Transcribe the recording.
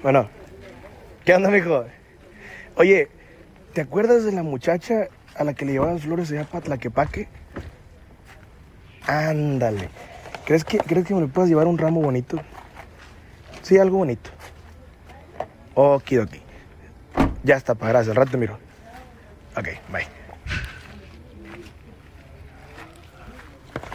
Bueno, ¿qué onda, mijo? Oye, ¿te acuerdas de la muchacha a la que le llevaban flores allá para Tlaquepaque? Ándale. ¿Crees que me le puedas llevar un ramo bonito? Sí, algo bonito. Okidoki. Ya está, pa, gracias. Al rato te miro. Ok, bye.